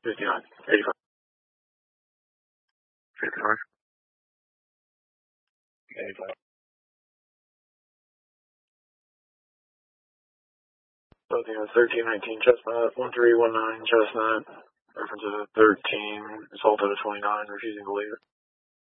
59, 85. 59. 85. Closing on 1319 Chestnut, 1319 Chestnut. Reference to 13, assault at a 29, refusing to leave it.